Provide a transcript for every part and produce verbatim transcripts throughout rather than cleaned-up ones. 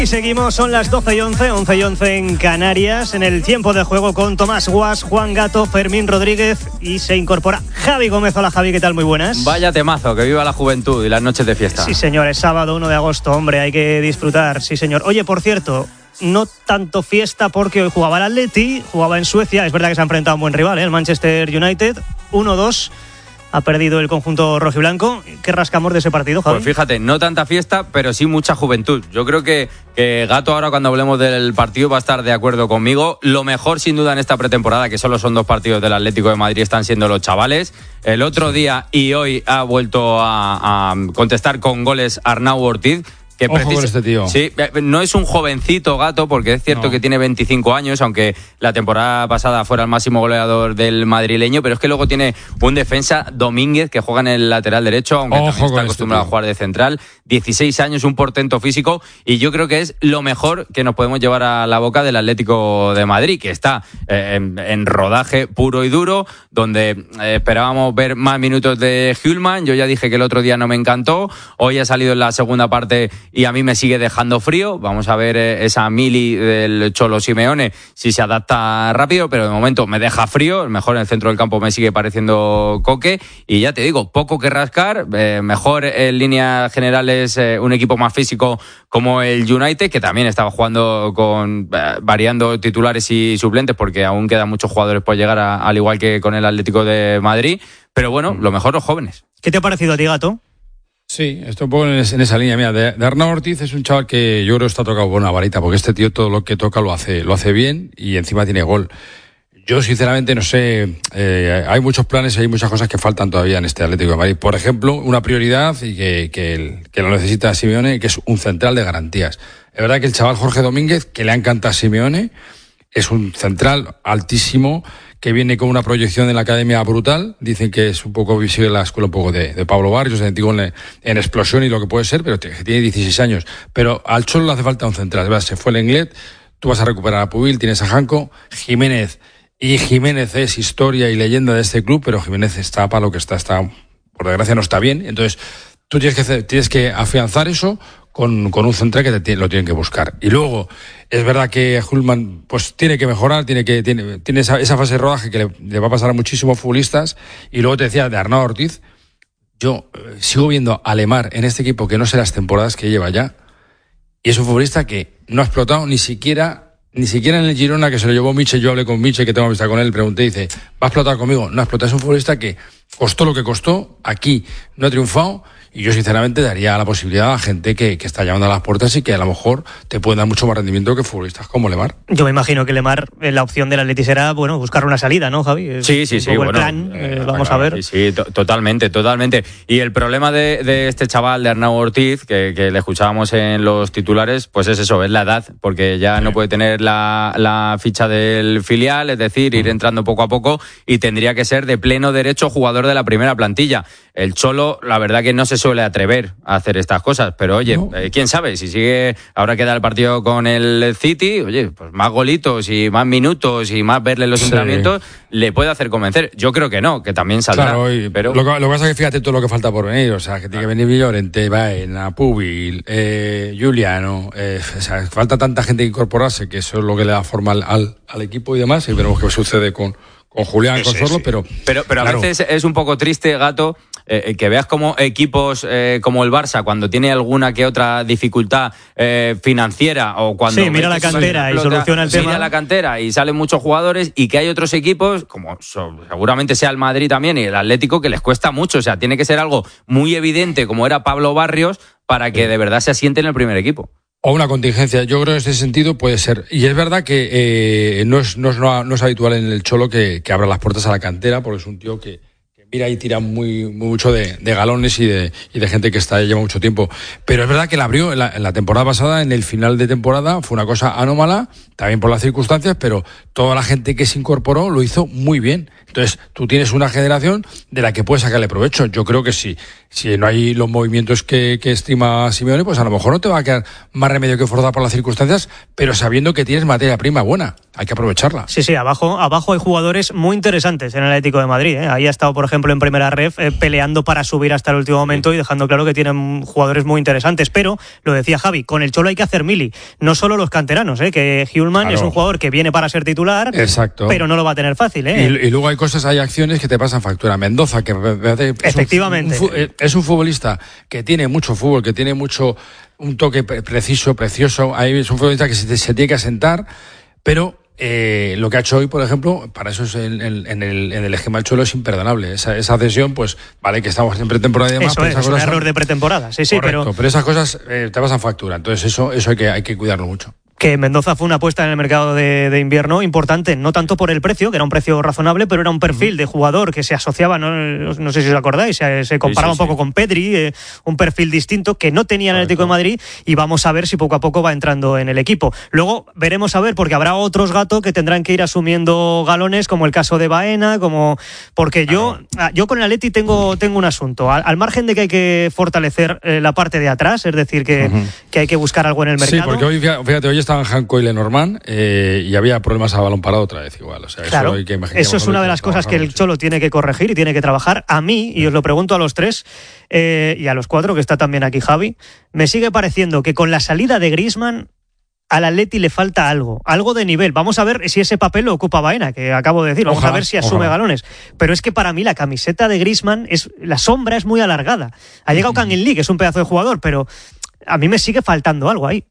Y seguimos, son las doce y once, once y once en Canarias, en el tiempo de juego con Tomás Guas, Juan Gato, Fermín Rodríguez y se incorpora Javi Gómez. Hola Javi, ¿qué tal? Muy buenas. Vaya temazo, que viva la juventud y las noches de fiesta. Sí señor, es sábado uno de agosto, hombre, hay que disfrutar, sí señor. Oye, por cierto, no tanto fiesta porque hoy jugaba el Atleti, jugaba en Suecia, es verdad que se ha enfrentado a un buen rival, ¿eh? El Manchester United, uno dos. Ha perdido el conjunto rojiblanco. ¿Qué rascamos de ese partido, Javi? Pues fíjate, no tanta fiesta, pero sí mucha juventud. Yo creo que, que Gato ahora cuando hablemos del partido va a estar de acuerdo conmigo. Lo mejor sin duda en esta pretemporada, que solo son dos partidos del Atlético de Madrid, están siendo los chavales. El otro día y hoy ha vuelto a, a contestar con goles Arnau Ortiz. Que Ojo con este tío. Sí, no es un jovencito Gato, porque es cierto no. que tiene veinticinco años, aunque la temporada pasada fuera el máximo goleador del madrileño, pero es que luego tiene un defensa, Domínguez, que juega en el lateral derecho, aunque Ojo también está acostumbrado este a jugar de central. dieciséis años, un portento físico, y yo creo que es lo mejor que nos podemos llevar a la boca del Atlético de Madrid, que está eh, en, en rodaje puro y duro, donde eh, esperábamos ver más minutos de Hjulmand. Yo ya dije que el otro día no me encantó, hoy ha salido en la segunda parte y a mí me sigue dejando frío. Vamos a ver esa mili del Cholo Simeone si se adapta rápido, pero de momento me deja frío. Mejor en el centro del campo me sigue pareciendo Coque, y ya te digo, poco que rascar. Eh, mejor en líneas generales eh, un equipo más físico como el United, que también estaba jugando con eh, variando titulares y suplentes, porque aún quedan muchos jugadores por llegar, a, al igual que con el Atlético de Madrid. Pero bueno, lo mejor los jóvenes. ¿Qué te ha parecido a ti, Gato? Sí, estoy un poco en esa línea. Mira, de, de Arnau Ortiz es un chaval que yo creo que está tocado con una varita, porque este tío todo lo que toca lo hace, lo hace bien y encima tiene gol. Yo sinceramente no sé, eh, hay muchos planes y hay muchas cosas que faltan todavía en este Atlético de Madrid. Por ejemplo, una prioridad y que, que, el, que lo necesita Simeone, que es un central de garantías. Es verdad que el chaval Jorge Domínguez, que le encanta a Simeone, es un central altísimo, que viene con una proyección en la academia brutal. Dicen que es un poco visible la escuela un poco de, de Pablo Barrios, en, en, en explosión y lo que puede ser, pero tiene dieciséis años. Pero al Cholo le hace falta un central. ¿Verdad? Se fue el Lenglet, tú vas a recuperar a Pubil, tienes a Janko, Jiménez. Y Jiménez es historia y leyenda de este club, pero Jiménez está para lo que está, está, por desgracia no está bien. Entonces, tú tienes que, hacer, tienes que afianzar eso con, con un central que te, lo tienen que buscar. Y luego, es verdad que Hjulmand pues tiene que mejorar, tiene que tiene, tiene esa, esa fase de rodaje que le, le va a pasar a muchísimos futbolistas. Y luego te decía de Arnau Ortiz, yo eh, sigo viendo a Lemar en este equipo que no sé las temporadas que lleva ya, y es un futbolista que no ha explotado ni siquiera ni siquiera en el Girona, que se lo llevó Miche. Yo hablé con Miche, que tengo amistad con él, le pregunté, dice, ¿va a explotar conmigo? No ha explotado, es un futbolista que costó lo que costó, aquí no ha triunfado. Y yo sinceramente daría la posibilidad a gente que, que está llamando a las puertas y que a lo mejor te pueden dar mucho más rendimiento que futbolistas como Lemar. Yo me imagino que Lemar, la opción del Atleti será, bueno, buscar una salida, ¿no, Javi? Es sí, sí, sí. Un bueno, el plan, eh, eh, vamos claro, a ver. Sí, sí, to- totalmente, totalmente. Y el problema de, de este chaval, de Arnau Ortiz, que, que le escuchábamos en los titulares, pues es eso, es la edad, porque ya sí. no puede tener la, la ficha del filial, es decir, ir entrando poco a poco, y tendría que ser de pleno derecho jugador de la primera plantilla. El Cholo, la verdad que no se suele atrever a hacer estas cosas, pero oye, no. eh, quién sabe, si sigue, ahora queda el partido con el City, oye, pues más golitos y más minutos y más verle los sí. entrenamientos, le puede hacer convencer. Yo creo que no, que también saldrá. Claro, y pero lo, que, lo que pasa es que fíjate todo lo que falta por venir, o sea, que tiene que venir Llorente, Baena, Pubil, eh, Juliano, eh, o sea, falta tanta gente que incorporarse, que eso es lo que le da forma al, al, al equipo y demás, y veremos qué sucede con con Julián, sí, con Sorlo, sí. pero... Pero, pero claro. a veces es un poco triste, Gato, eh, que veas como equipos eh, como el Barça, cuando tiene alguna que otra dificultad eh, financiera, o cuando... Sí, mira la cantera explota, y soluciona el mira tema. Mira la cantera y salen muchos jugadores, y que hay otros equipos, como so, seguramente sea el Madrid también y el Atlético, que les cuesta mucho. O sea, tiene que ser algo muy evidente, como era Pablo Barrios, para que de verdad se asiente en el primer equipo. O una contingencia, yo creo que en ese sentido puede ser. Y es verdad que eh, no, es, no, es, no es habitual en el Cholo que, que abra las puertas a la cantera, porque es un tío que, que mira y tira muy, muy mucho de, de galones y de, y de gente que está ahí lleva mucho tiempo. Pero es verdad que la abrió en la, en la temporada pasada, en el final de temporada, fue una cosa anómala, también por las circunstancias, pero toda la gente que se incorporó lo hizo muy bien. Entonces, tú tienes una generación de la que puedes sacarle provecho. Yo creo que sí. Si no hay los movimientos que, que estima Simeone, pues a lo mejor no te va a quedar más remedio que forzar por las circunstancias, pero sabiendo que tienes materia prima buena. hay que aprovecharla. Sí, sí, abajo, abajo hay jugadores muy interesantes en el Atlético de Madrid, ¿eh? Ahí ha estado, por ejemplo, en primera ref eh, peleando para subir hasta el último momento y dejando claro que tienen jugadores muy interesantes. Pero, lo decía Javi, con el Cholo hay que hacer mili. No solo los canteranos, ¿eh? Que Hjulmand claro. es un jugador que viene para ser titular, Exacto. pero no lo va a tener fácil, ¿eh? Y, y luego hay cosas, hay acciones que te pasan factura. Mendoza, que es efectivamente un, un, es un futbolista que tiene mucho fútbol, que tiene mucho un toque preciso, precioso. Ahí es un futbolista que se, se tiene que asentar, pero Eh, lo que ha hecho hoy, por ejemplo, para eso es en, en, en, el, en el esquema del Cholo es imperdonable. Esa, esa cesión, pues vale que estamos en pretemporada y demás. Eso es, es un error son... de pretemporada, sí, sí. Correcto, pero... pero esas cosas eh, te pasan factura. Entonces eso, eso hay que, hay que cuidarlo mucho. Que Mendoza fue una apuesta en el mercado de, de invierno importante, no tanto por el precio, que era un precio razonable, pero era un perfil de jugador que se asociaba, no, no sé si os acordáis, se, se comparaba sí, sí, un poco sí. con Pedri, eh, un perfil distinto que no tenía el Atlético de Madrid, y vamos a ver si poco a poco va entrando en el equipo. Luego veremos a ver, porque habrá otros gatos que tendrán que ir asumiendo galones, como el caso de Baena, como porque yo, ah, yo con el Atleti tengo, tengo un asunto, al, al margen de que hay que fortalecer eh, la parte de atrás, es decir, que, uh-huh. que hay que buscar algo en el mercado. Sí, porque hoy, fíjate, hoy está Hanco y Lenormand eh, y había problemas a balón parado otra vez igual. O sea, claro, eso, hay que eso es una de las cosas que el Cholo tiene que corregir y tiene que trabajar. A mí, y os lo pregunto a los tres eh, y a los cuatro, que está también aquí Javi, me sigue pareciendo que con la salida de Griezmann al Atleti le falta algo, algo de nivel. Vamos a ver si ese papel lo ocupa Baena, que acabo de decir. Vamos ojalá, a ver si asume ojalá. galones. Pero es que para mí la camiseta de Griezmann, es, la sombra es muy alargada. Ha llegado Kangin Lee, que es un pedazo de jugador, pero a mí me sigue faltando algo ahí.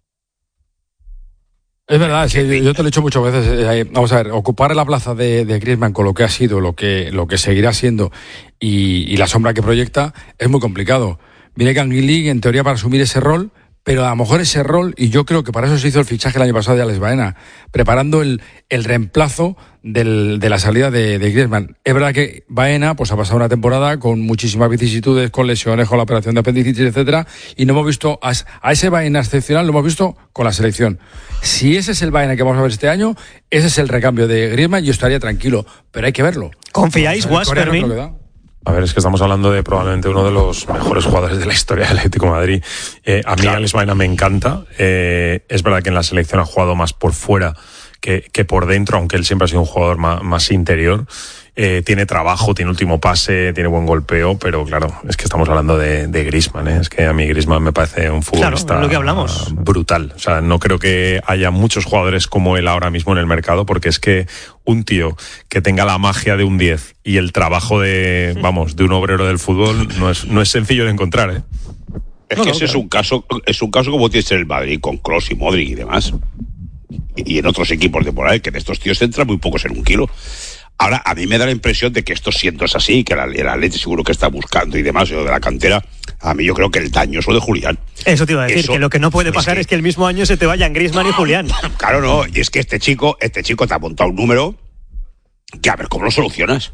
Es verdad, sí, yo te lo he dicho muchas veces. Eh, vamos a ver, ocupar la plaza de, de Griezmann con lo que ha sido, lo que, lo que seguirá siendo y, y la sombra que proyecta es muy complicado. Viene Kangin Lee en teoría para asumir ese rol, pero a lo mejor ese rol, y yo creo que para eso se hizo el fichaje el año pasado de Alex Baena, preparando el, el reemplazo del, de la salida de, de Griezmann. Es verdad que Baena pues ha pasado una temporada con muchísimas vicisitudes, con lesiones, con la operación de apendicitis, etcétera, y no hemos visto a, a ese Baena excepcional, lo hemos visto con la selección. Si ese es el Baena que vamos a ver este año, ese es el recambio de Griezmann, yo estaría tranquilo, pero hay que verlo. ¿Confiáis, Guas, Fermín? A ver, es que estamos hablando de probablemente uno de los mejores jugadores de la historia del Atlético de Madrid. Eh, a mí claro. Alex Baena me encanta. Eh, es verdad que en la selección ha jugado más por fuera que, que por dentro, aunque él siempre ha sido un jugador más, más interior. Eh, tiene trabajo, tiene último pase, tiene buen golpeo, pero claro, es que estamos hablando de, de Griezmann, ¿eh? Es que a mí Griezmann me parece un futbolista claro, lo que hablamos. brutal. O sea, no creo que haya muchos jugadores como él ahora mismo en el mercado, porque es que un tío que tenga la magia de un diez y el trabajo de, vamos, de un obrero del fútbol no es, no es sencillo de encontrar, ¿eh? Es no, que no, ese claro. es un caso, es un caso como tiene que ser el Madrid con Kroos y Modric y demás. Y, y en otros equipos de por ahí, que en estos tíos entran muy pocos en un kilo. Ahora, a mí me da la impresión de que esto siendo es así, que el Atleti seguro que está buscando y demás, o de la cantera, a mí yo creo que el daño es lo de Julián. Eso te iba a decir, Eso, que lo que no puede pasar es que, es que el mismo año se te vayan Griezmann y Julián. Claro, no, y es que este chico, este chico te ha montado un número que a ver cómo lo solucionas.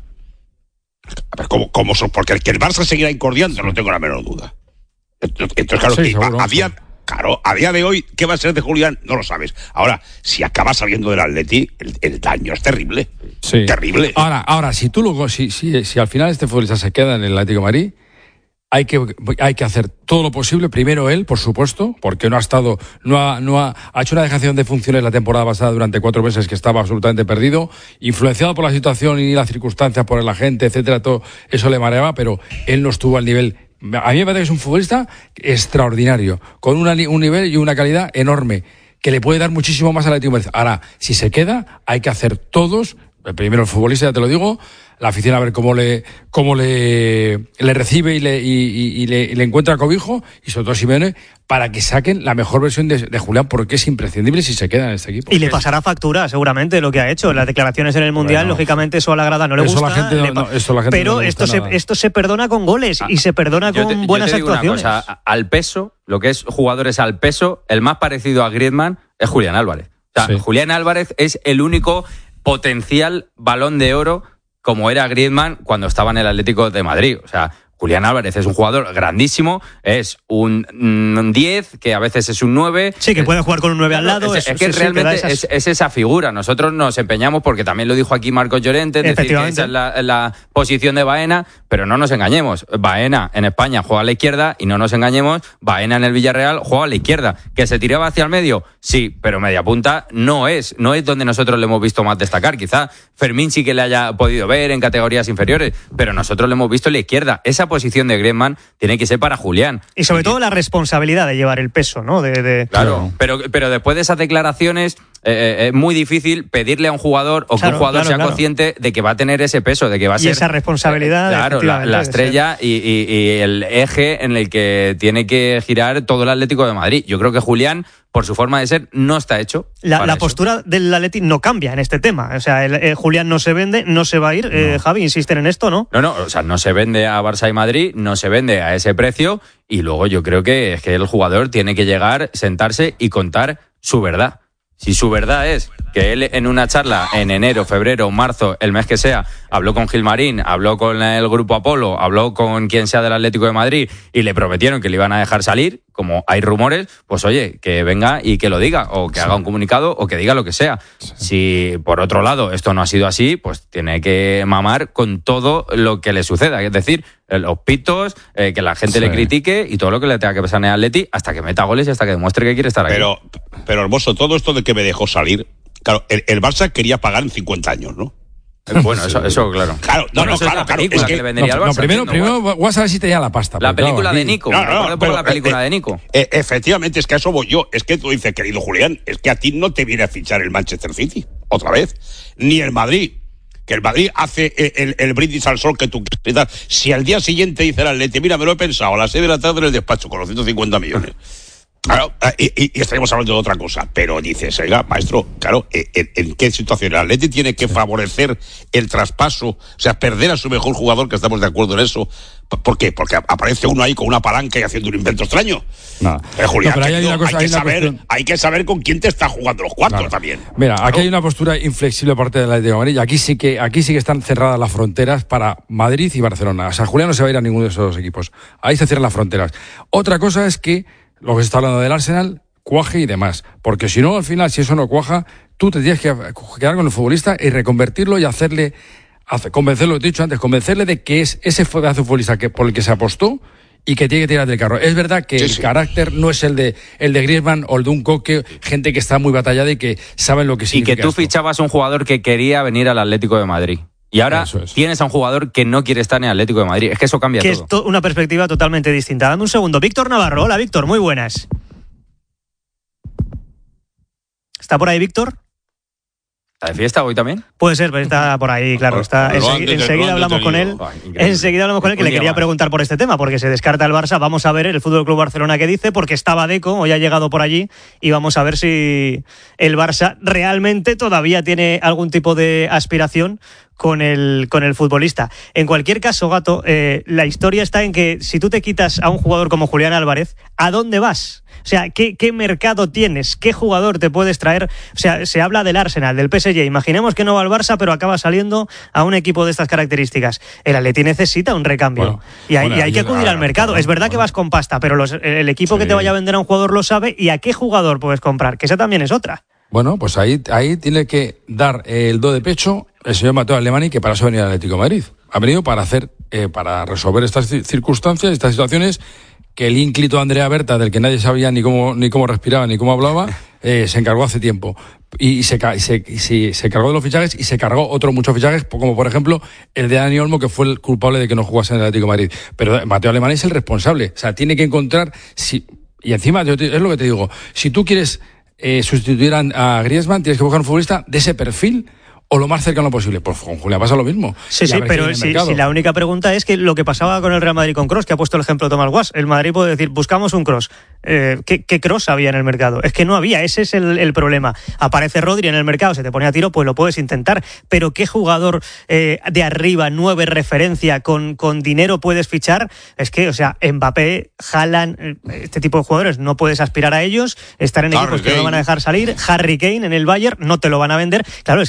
A ver cómo, cómo porque el que el Barça seguirá incordiando, no tengo la menor duda. Entonces, claro, sí, que a día... Claro, a día de hoy, ¿qué va a ser de Julián? No lo sabes. Ahora, si acaba saliendo del Atleti, el, el daño es terrible. Sí. Terrible. Ahora, ahora si tú luego, si, si, si al final este futbolista se queda en el Atlético de Madrid, hay que, hay que hacer todo lo posible. Primero él, por supuesto, porque no ha estado, no ha, no ha, ha hecho una dejación de funciones la temporada pasada durante cuatro meses que estaba absolutamente perdido, influenciado por la situación y las circunstancias, por la gente, etcétera, todo eso le mareaba, pero él no estuvo al nivel. A mí me parece que es un futbolista extraordinario, con una, un nivel y una calidad enorme, que le puede dar muchísimo más al Atlético de Madrid. Ahora, si se queda, hay que hacer todos, primero el futbolista, ya te lo digo, la afición a ver cómo le cómo le, le recibe y le, y, y, y le, y le encuentra cobijo, y sobre todo Simeone, para que saquen la mejor versión de, de Julián, porque es imprescindible si se queda en este equipo. Y le pasará factura, seguramente, lo que ha hecho. Las declaraciones en el Mundial, bueno, lógicamente, eso a la grada no le gusta. La gente no, no, eso la gente pero no le esto, se, esto se perdona con goles ah, y se perdona con te, buenas yo te digo actuaciones. Una cosa, al peso, lo que es jugadores al peso, el más parecido a Griezmann es Julián Álvarez. O sea, sí. Julián Álvarez es el único potencial Balón de Oro como era Griezmann cuando estaba en el Atlético de Madrid. O sea, Julián Álvarez es un jugador grandísimo, es un, un diez, que a veces es un nueve. Sí, que puede jugar con un nueve al lado. Es, es, es que sí, realmente sí, esas... es, es esa figura. Nosotros nos empeñamos, porque también lo dijo aquí Marcos Llorente, es decir que esa es la, la posición de Baena, pero no nos engañemos. Baena en España juega a la izquierda y no nos engañemos, Baena en el Villarreal juega a la izquierda. ¿Que se tiraba hacia el medio? Sí, pero media punta no es. No es donde nosotros le hemos visto más destacar. Quizá Fermín sí que le haya podido ver en categorías inferiores, pero nosotros le hemos visto en la izquierda. Esa posición de Griezmann tiene que ser para Julián. Y sobre y, todo la responsabilidad de llevar el peso, ¿no? De, de... Claro, pero, pero después de esas declaraciones eh, es muy difícil pedirle a un jugador o claro, que un jugador claro, sea claro. consciente de que va a tener ese peso, de que va a y ser... Y esa responsabilidad... Eh, claro, la, la estrella y, y, y el eje en el que tiene que girar todo el Atlético de Madrid. Yo creo que Julián, por su forma de ser, no está hecho. La, la postura del Atleti no cambia en este tema. O sea, el, el Julián no se vende, no se va a ir. No. Eh, Javi, insisten en esto, ¿no? No, no, o sea, no se vende a Barça y Madrid, no se vende a ese precio, y luego yo creo que es que el jugador tiene que llegar, sentarse y contar su verdad. Si su verdad es que él en una charla en enero, febrero, marzo, el mes que sea, habló con Gilmarín, habló con el Grupo Apolo, habló con quien sea del Atlético de Madrid y le prometieron que le iban a dejar salir, como hay rumores, pues oye, que venga y que lo diga, o que sí. haga un comunicado, o que diga lo que sea. Sí. Si por otro lado esto no ha sido así, pues tiene que mamar con todo lo que le suceda, es decir, los pitos, eh, que la gente sí. le critique y todo lo que le tenga que pasar en el Atleti hasta que meta goles y hasta que demuestre que quiere estar ahí. Pero, pero hermoso, todo esto de que me dejó salir, claro, el, el Barça quería pagar en cincuenta años, ¿no? Bueno, eso, eso claro. Claro, no, bueno, no, claro, es claro. Es que, que le vendería no, al Barça. No, primero, primero vas a ver si te llega la pasta. La película claro, de Nico. No, no, no, pero, la película eh, de Nico. Eh, efectivamente, es que a eso voy yo. Es que tú dices, querido Julián, es que a ti no te viene a fichar el Manchester City, otra vez. Ni el Madrid. Que el Madrid hace el, el, el brindis al sol que tú quieres. Si al día siguiente dice el Atleti, mira, me lo he pensado, a las seis de la tarde en el despacho, con los ciento cincuenta millones. Claro, y, y, y estaríamos hablando de otra cosa, pero dices, oiga, maestro, claro, ¿en, en qué situación el Atleti tiene que favorecer el traspaso, o sea, perder a su mejor jugador, que estamos de acuerdo en eso? ¿Por qué? Porque aparece uno ahí con una palanca y haciendo un invento extraño. No, eh, Julián, no, hay, hay, cosa, hay, que saber, cuestión... hay que saber con quién te está jugando los cuartos claro. también. Mira, claro. aquí hay una postura inflexible por parte del Atlético de Madrid. Aquí sí que aquí sí que están cerradas las fronteras para Madrid y Barcelona. O sea, Julián no se va a ir a ninguno de esos dos equipos. Ahí se cierran las fronteras. Otra cosa es que lo que se está hablando del Arsenal cuaje y demás, porque si no, al final, si eso no cuaja, tú te tienes que quedar con el futbolista y reconvertirlo y hacerle, hacer, convencerlo, lo que te he dicho antes, convencerle de que es ese futbolista que, por el que se apostó y que tiene que tirar del carro. Es verdad que sí, el sí. carácter no es el de el de Griezmann o el de un Coque, gente que está muy batallada y que saben lo que significa. Y que tú esto. fichabas a un jugador que quería venir al Atlético de Madrid. Y ahora es. tienes a un jugador que no quiere estar en el Atlético de Madrid. Es que eso cambia que todo. Es to- una perspectiva totalmente distinta. Dame un segundo. Víctor Navarro. Hola, Víctor. Muy buenas. ¿Está por ahí, Víctor? ¿Está de fiesta hoy también? Puede ser, pero está por ahí, claro. Está, ensegui- enseguida hablamos con él. Enseguida hablamos con él, que le quería preguntar por este tema, porque se descarta el Barça. Vamos a ver el Fútbol Club Barcelona qué dice, porque estaba Deco, hoy ha llegado por allí, y vamos a ver si el Barça realmente todavía tiene algún tipo de aspiración con el, con el futbolista. En cualquier caso, Gato, eh, la historia está en que si tú te quitas a un jugador como Julián Álvarez, ¿a dónde vas? O sea, ¿qué, qué mercado tienes? ¿Qué jugador te puedes traer? O sea, se habla del Arsenal, del P S G. Imaginemos que no va al Barça, pero acaba saliendo a un equipo de estas características. El Atleti necesita un recambio. Bueno, y hay, bueno, y hay que acudir al mercado. Bueno, es verdad bueno. que vas con pasta, pero los, el equipo sí. que te vaya a vender a un jugador lo sabe. ¿Y a qué jugador puedes comprar? Que esa también es otra. Bueno, pues ahí, ahí tiene que dar el do de pecho el señor Mateo Alemany, que para eso ha venido al Atlético de Madrid. Ha venido para hacer, eh, para resolver estas circunstancias, estas situaciones, que el ínclito Andrea Berta, del que nadie sabía ni cómo, ni cómo respiraba, ni cómo hablaba, eh, se encargó hace tiempo. Y, y, se, y, se, y se, se cargó de los fichajes y se cargó otros muchos fichajes, como por ejemplo el de Dani Olmo, que fue el culpable de que no jugase en el Atlético de Madrid. Pero Mateo Alemany es el responsable. O sea, tiene que encontrar... Si, y encima, yo te, es lo que te digo, si tú quieres eh, sustituir a, a Griezmann, tienes que buscar un futbolista de ese perfil, o lo más cercano posible. Pues con Julián pasa lo mismo. Sí, sí, pero si, si la única pregunta es que lo que pasaba con el Real Madrid con Kroos, que ha puesto el ejemplo Tomás Guas, el Madrid puede decir, buscamos un Kroos. Eh, ¿qué, ¿Qué Kroos había en el mercado? Es que no había, ese es el, el problema. Aparece Rodri en el mercado, se te pone a tiro, pues lo puedes intentar, pero ¿qué jugador eh, de arriba, nueve referencia, con, con dinero puedes fichar? Es que, o sea, Mbappé, Haaland, este tipo de jugadores, no puedes aspirar a ellos, estar en equipos Harry que Kane. No van a dejar salir. Harry Kane en el Bayern, no te lo van a vender. Claro, es que... Eh,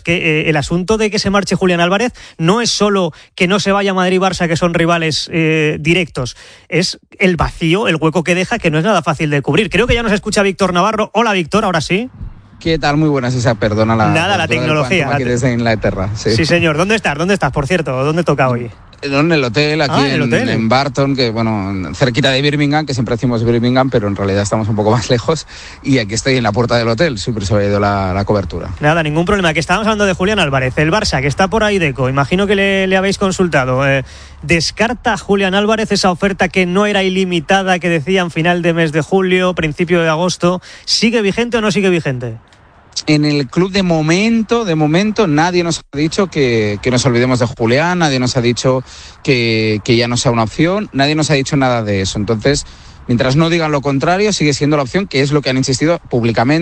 el asunto de que se marche Julián Álvarez no es solo que no se vaya Madrid-Barça, que son rivales eh, directos, es el vacío, el hueco que deja, que no es nada fácil de cubrir. Creo que ya nos escucha Víctor Navarro. Hola, Víctor, ahora sí. ¿Qué tal? Muy buenas, Isa. Perdona la, Nada, la tecnología. Aquí desde Inglaterra. Sí. sí, señor. ¿Dónde estás? ¿Dónde estás, por cierto? ¿Dónde toca hoy? En el hotel, aquí ah, ¿en, el en, hotel? en Barton, que bueno, cerquita de Birmingham, que siempre decimos Birmingham, pero en realidad estamos un poco más lejos. Y aquí estoy en la puerta del hotel, siempre se ha ido la, la cobertura. Nada, ningún problema. Que estábamos hablando de Julián Álvarez, el Barça, que está por ahí Deco. Imagino que le, le habéis consultado. Eh, ¿Descarta Julián Álvarez esa oferta que no era ilimitada, que decían final de mes de julio, principio de agosto? ¿Sigue vigente o no sigue vigente? En el club de momento, de momento, nadie nos ha dicho que, que nos olvidemos de Julián, nadie nos ha dicho que, que ya no sea una opción, nadie nos ha dicho nada de eso. Entonces, mientras no digan lo contrario, sigue siendo la opción, que es lo que han insistido públicamente.